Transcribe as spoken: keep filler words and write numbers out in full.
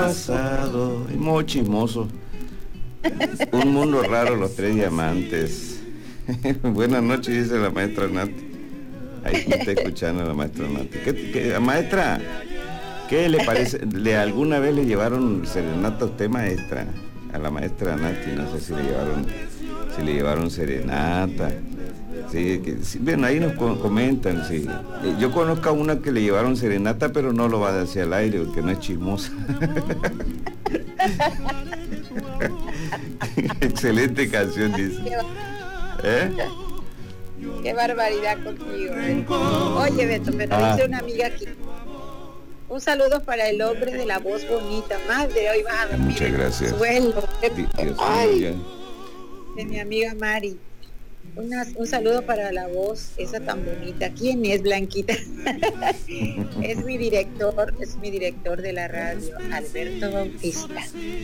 pasado. Y muy chismoso. Un mundo raro, los tres diamantes. Buenas noches, dice la maestra Nati. Ahí me está escuchando a la maestra Nati. ¿Qué, qué, maestra, qué le parece? ¿Le alguna vez le llevaron serenata a usted, maestra? A la maestra Nati, no sé si le llevaron, si le llevaron serenata. Sí, que, sí, bueno, ahí nos comentan, sí. Yo conozco a una que le llevaron serenata, pero no lo va a decir al aire, porque no es chismosa. Excelente canción, dice. ¿Eh? Qué barbaridad contigo, Beto. Oye, Beto, me lo Ah. dice una amiga aquí. Un saludo para el hombre de la voz bonita. Madre, hoy vas a dormir. Muchas gracias. Suelo. Di- Dios Ay, mío, de mi amiga Mari. Una- un saludo para la voz, esa tan bonita. ¿Quién es, Blanquita? Es mi director, es mi director de la radio, Alberto Bautista.